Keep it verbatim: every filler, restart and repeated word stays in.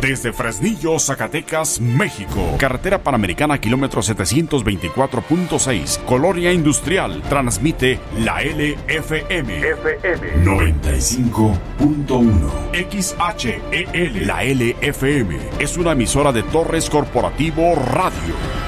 Desde Fresnillo, Zacatecas, México. Carretera Panamericana, kilómetro setecientos veinticuatro punto seis. Colonia Industrial. Transmite la L F M. F M noventa y cinco punto uno. X H E L. La L F M es una emisora de Torres Corporativo Radio.